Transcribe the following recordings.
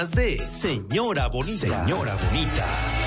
De Señora Bonita. Señora Bonita.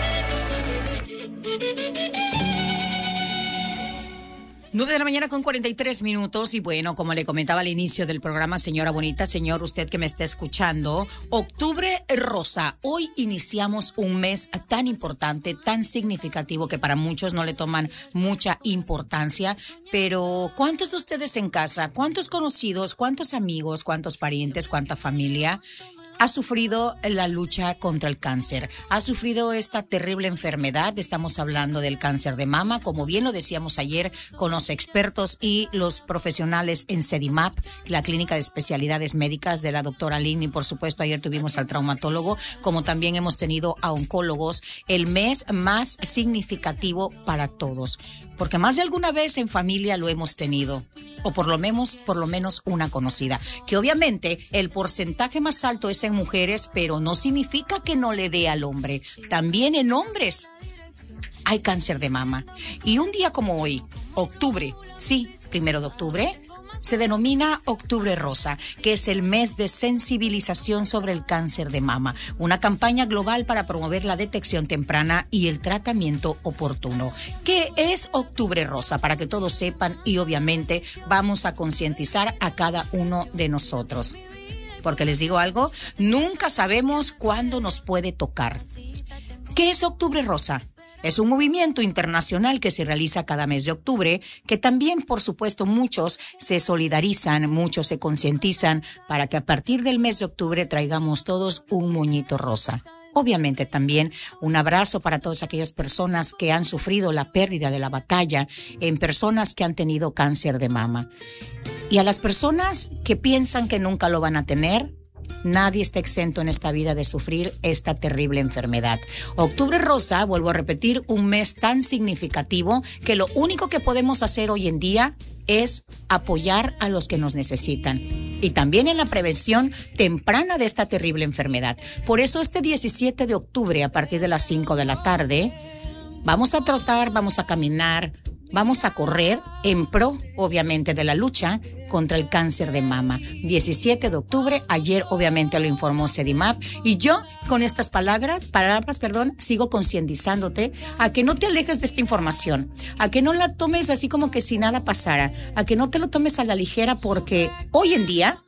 Nueve de la mañana con 43 minutos y bueno, como le comentaba al inicio del programa, señora bonita, señor, usted que me está escuchando, Octubre Rosa. Hoy iniciamos un mes tan importante, tan significativo que para muchos no le toman mucha importancia, pero ¿cuántos de ustedes en casa, cuántos conocidos, cuántos amigos, cuántos parientes, cuánta familia ha sufrido la lucha contra el cáncer? Ha sufrido esta terrible enfermedad. Estamos hablando del cáncer de mama, como bien lo decíamos ayer con los expertos y los profesionales en CEDIMAP, la clínica de especialidades médicas de la doctora Lynn, y por supuesto ayer tuvimos al traumatólogo, como también hemos tenido a oncólogos. El mes más significativo para todos, porque más de alguna vez en familia lo hemos tenido, o por lo menos una conocida, que obviamente el porcentaje más alto es en mujeres, pero no significa que no le dé al hombre. También en hombres hay cáncer de mama. Y un día como hoy, octubre, sí, 1 de octubre, se denomina Octubre Rosa, que es el mes de sensibilización sobre el cáncer de mama, una campaña global para promover la detección temprana y el tratamiento oportuno. ¿Qué es Octubre Rosa? Para que todos sepan, y obviamente vamos a concientizar a cada uno de nosotros. Porque les digo algo, nunca sabemos cuándo nos puede tocar. ¿Qué es Octubre Rosa? Es un movimiento internacional que se realiza cada mes de octubre, que también, por supuesto, muchos se solidarizan, muchos se concientizan para que a partir del mes de octubre traigamos todos un moñito rosa. Obviamente también un abrazo para todas aquellas personas que han sufrido la pérdida de la batalla, en personas que han tenido cáncer de mama. Y a las personas que piensan que nunca lo van a tener, nadie está exento en esta vida de sufrir esta terrible enfermedad. Octubre Rosa, vuelvo a repetir, un mes tan significativo que lo único que podemos hacer hoy en día es apoyar a los que nos necesitan. Y también en la prevención temprana de esta terrible enfermedad. Por eso este 17 de octubre, a partir de las 5 de la tarde, vamos a trotar, vamos a caminar, vamos a correr en pro, obviamente, de la lucha contra el cáncer de mama. 17 de octubre, ayer obviamente lo informó CEDIMAP, y yo con estas palabras, sigo concientizándote a que no te alejes de esta información, a que no la tomes así como que si nada pasara, a que no te lo tomes a la ligera, porque hoy en día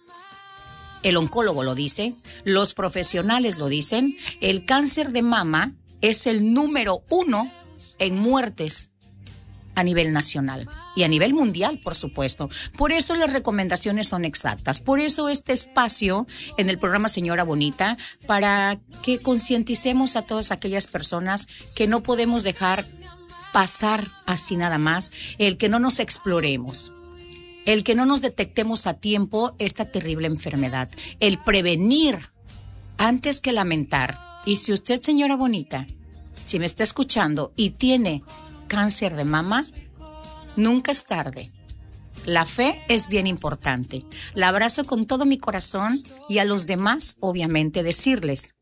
el oncólogo lo dice, los profesionales lo dicen, el cáncer de mama es el número 1 en muertes a nivel nacional y a nivel mundial, por supuesto. Por eso las recomendaciones son exactas. Por eso este espacio en el programa Señora Bonita, para que concienticemos a todas aquellas personas que no podemos dejar pasar así nada más, el que no nos exploremos, el que no nos detectemos a tiempo esta terrible enfermedad, el prevenir antes que lamentar. Y si usted, señora bonita, si me está escuchando y tiene cáncer de mama, nunca es tarde. La fe es bien importante. La abrazo con todo mi corazón, y a los demás, obviamente, decirles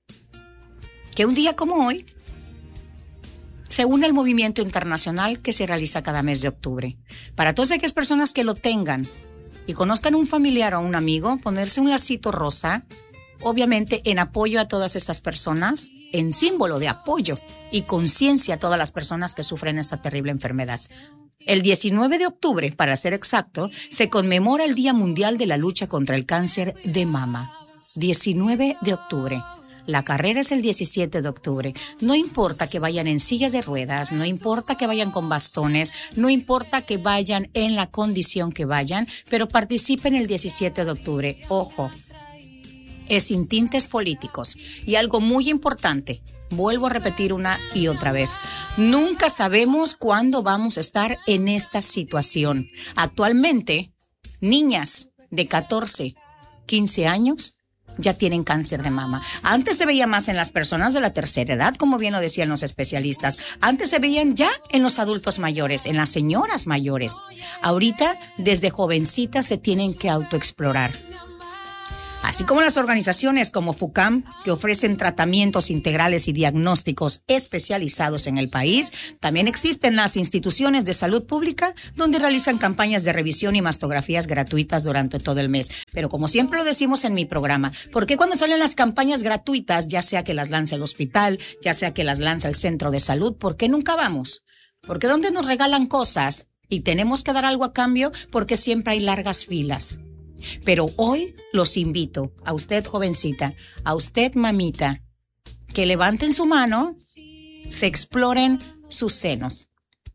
que un día como hoy se une el movimiento internacional que se realiza cada mes de octubre. Para todas aquellas personas que lo tengan y conozcan un familiar o un amigo, ponerse un lacito rosa, obviamente en apoyo a todas estas personas, en símbolo de apoyo y conciencia a todas las personas que sufren esta terrible enfermedad. El 19 de octubre, para ser exacto, se conmemora el Día Mundial de la Lucha contra el Cáncer de Mama. 19 de octubre. La carrera es el 17 de octubre. No importa que vayan en sillas de ruedas, no importa que vayan con bastones, no importa que vayan en la condición que vayan, pero participen el 17 de octubre. Ojo, es sin tintes políticos. Y algo muy importante, vuelvo a repetir una y otra vez, nunca sabemos cuándo vamos a estar en esta situación. Actualmente, niñas de 14, 15 años ya tienen cáncer de mama. Antes se veía más en las personas de la tercera edad, como bien lo decían los especialistas. Antes se veían ya en los adultos mayores, en las señoras mayores. Ahorita, desde jovencitas se tienen que autoexplorar. Así como las organizaciones como FUCAM, que ofrecen tratamientos integrales y diagnósticos especializados en el país, también existen las instituciones de salud pública donde realizan campañas de revisión y mastografías gratuitas durante todo el mes. Pero como siempre lo decimos en mi programa, ¿por qué cuando salen las campañas gratuitas, ya sea que las lanza el hospital, ya sea que las lanza el centro de salud, ¿por qué nunca vamos? Porque donde nos regalan cosas y tenemos que dar algo a cambio, porque siempre hay largas filas. Pero hoy los invito a usted, jovencita, a usted, mamita, que levanten su mano, se exploren sus senos.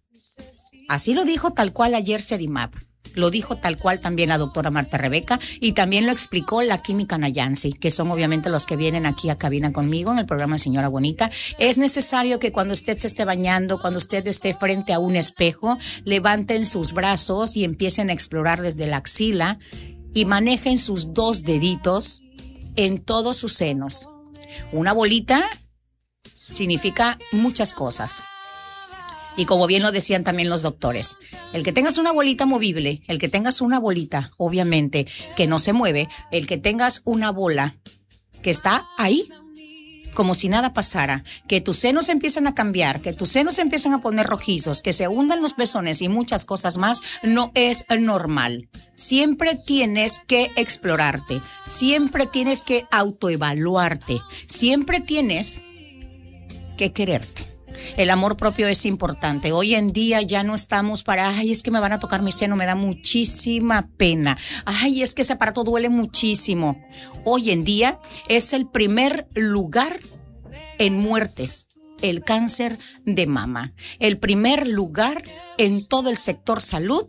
Así lo dijo tal cual ayer Sedimap. Lo dijo tal cual también la doctora Marta Rebeca y también lo explicó la química Nayansi, que son obviamente los que vienen aquí a cabina conmigo en el programa Señora Bonita. Es necesario que cuando usted se esté bañando, cuando usted esté frente a un espejo, levanten sus brazos y empiecen a explorar desde la axila y manejen sus 2 deditos en todos sus senos. Una bolita significa muchas cosas. Y como bien lo decían también los doctores, el que tengas una bolita movible, el que tengas una bolita, obviamente, que no se mueve, el que tengas una bola que está ahí, como si nada pasara, que tus senos empiezan a cambiar, que tus senos empiezan a poner rojizos, que se hundan los pezones y muchas cosas más, no es normal. Siempre tienes que explorarte, siempre tienes que autoevaluarte, siempre tienes que quererte. El amor propio es importante. Hoy en día ya no estamos para, ay, es que me van a tocar mi seno, me da muchísima pena. Ay, es que ese aparato duele muchísimo. Hoy en día es el primer lugar en muertes, el cáncer de mama. El primer lugar en todo el sector salud,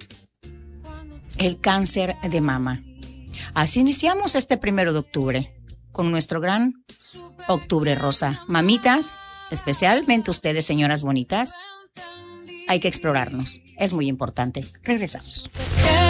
el cáncer de mama. Así iniciamos este 1 de octubre con nuestro gran Octubre Rosa. Mamitas, especialmente ustedes, señoras bonitas, hay que explorarnos. Es muy importante. Regresamos.